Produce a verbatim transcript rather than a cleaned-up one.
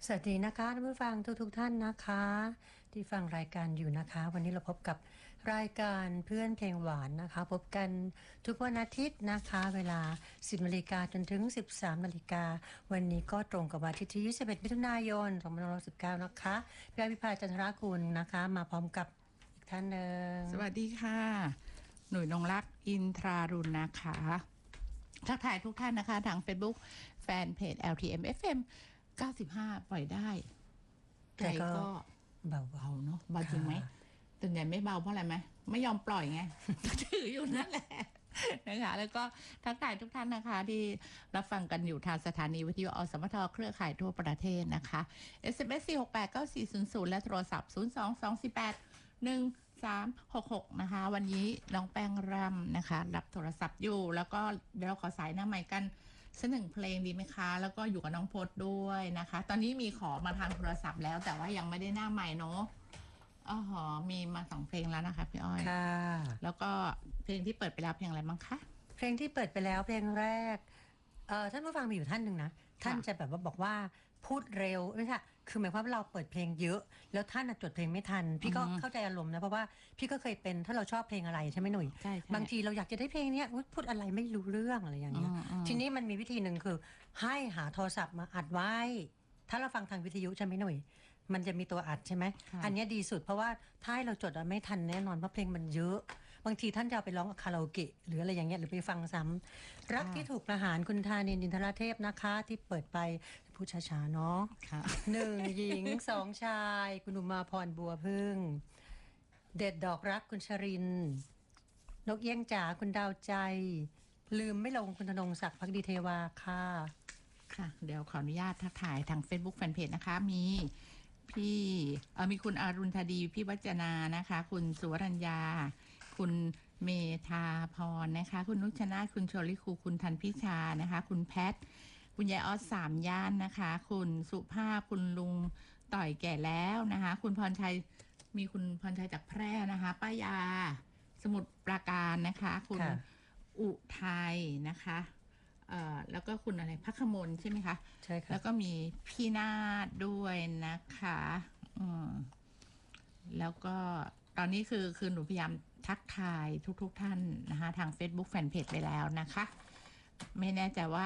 สวัสดีนะคะท่านผู้ฟังทุกๆทท่านนะคะที่ฟังรายการอยู่นะคะวันนี้เราพบกับรายการเพื่อนเพลงหวานนะคะพบกันทุกวันอาทิตย์นะคะเวลา สิบนาฬิกาจนถึง สิบสามนาฬิกาวันนี้ก็ตรงกับวันอาทิตย์ที่ยี่สิบเอ็ดมิถุนายนสองพันห้าร้อยสิบเก้านะคะพี่อภิภาจันทรากุลนะคะมาพร้อมกับอีกท่านหนึ่งสวัสดีค่ะหนุ่ยนงรักอินทรารุณนะคะทักทายทุกท่านนะคะทาง Facebook แฟนเพจ แอล ที เอ็ม เอฟ เอ็ม เก้าสิบห้าปล่อยได้ใจก็เบาๆเนาะเบาจริงไหมส่วนใหญ่ไม่เบาเพราะอะไรไหมไม่ยอมปล่อยไง ถืออยู่นั่นแหละนะคะแล้วก็ทักทายทุกท่านนะคะที่รับฟังกันอยู่ทางสถานีวิทยุอสมทเครือข่ายทั่วประเทศนะคะ เอส เอ็ม เอส สี่ หก แปด เก้า สี่ ศูนย์ ศูนย์และโทรศัพท์ศูนย์ สอง สอง สี่ แปด หนึ่ง สาม หก หกนะคะวันนี้น้องแป้งรำนะคะรับโทรศัพท์อยู่แล้วก็เดี๋ยวเราขอสายหน้าใหม่กันสักหนึ่งเพลงดีไหมคะแล้วก็อยู่กับน้องพจน์ด้วยนะคะตอนนี้มีขอมาทางโทรศัพท์แล้วแต่ว่ายังไม่ได้หน้าใหม่เนาะอ๋อมีมาสองเพลงแล้วนะคะพี่อ้อยค่ะแล้วก็เพลงที่เปิดไปแล้วเพลงอะไรบ้างคะเพลงที่เปิดไปแล้วเพลงแรกเอ่อท่านผู้ฟังมีอยู่ท่านหนึ่งนะท่านจะแบบว่าบอกว่าพูดเร็วไม่ใช่คือหมายความว่าเราเปิดเพลงเยอะแล้วท่านจดเพลงไม่ทันพี่ก็เข้าใจอารมณ์นะเพราะว่าพี่ก็เคยเป็นถ้าเราชอบเพลงอะไรใช่ไหมหนุ่ยบางทีเราอยากจะได้เพลงนี้พูดอะไรไม่รู้เรื่องอะไรอย่างเงี้ยทีนี้มันมีวิธีหนึ่งคือให้หาโทรศัพท์มาอัดไว้ถ้าเราฟังทางวิทยุใช่ไหมหนุ่ยมันจะมีตัวอัดใช่ไหมอันนี้ดีสุดเพราะว่าถ้าให้เราจดไม่ทันแน่นอนเพราะเพลงมันเยอะบางทีท่านจะเอาไปร้องคาราโอเกะหรืออะไรอย่างเงี้ยหรือไปฟังซ้ำรักที่ถูกประหารคุณธานินทร์อินทรเทพนะคะที่เปิดไปพูดช้าๆเนาะหนึ่งหญิงสองชายคุณอุมาพรบัวพึ่งเด็ดดอกรักคุณชรินนกเอี้ยงจ๋าคุณดาวใจลืมไม่ลงคุณธนงศักดิ์ภักดีเทวาค่ะค่ะเดี๋ยวขออนุญาตทักทายทาง Facebook Fanpage นะคะมีพี่เออมีคุณอารุณธดีพี่วัจนานะคะคุณสุวรัญญาคุณเมธาพรนะคะคุณนุชนาคุณชลิคูคุณทันพิชานะคะคุณแพทคุณยายออสสามย่านนะคะคุณสุภาพคุณลุงต่อยแก่แล้วนะคะคุณพรชัยมีคุณพรชัยจากแพร่นะคะป้ายาสมุทรปราการนะคะคุณอุทัยนะคะเอ่อแล้วก็คุณอะไรพักขมลใช่ไหมคะใช่ค่ะแล้วก็มีพี่นาฏด้วยนะคะอืมแล้วก็ตอนนี้คือคือหนูพยายามทักทายทุกๆ ท่านนะคะทาง Facebook Fanpage ไปแล้วนะคะไม่แน่ใจว่า